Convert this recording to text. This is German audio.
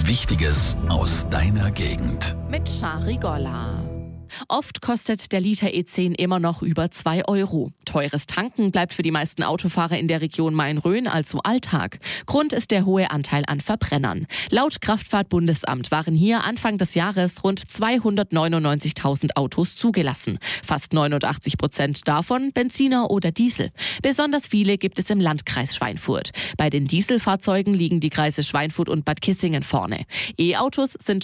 Wichtiges aus deiner Gegend. Mit Shari Golla. Oft kostet der Liter E10 immer noch über 2 €. Teures Tanken bleibt für die meisten Autofahrer in der Region Main-Rhön also Alltag. Grund ist der hohe Anteil an Verbrennern. Laut Kraftfahrtbundesamt waren hier Anfang des Jahres rund 299.000 Autos zugelassen. Fast 89% davon Benziner oder Diesel. Besonders viele gibt es im Landkreis Schweinfurt. Bei den Dieselfahrzeugen liegen die Kreise Schweinfurt und Bad Kissingen vorne. E-Autos sind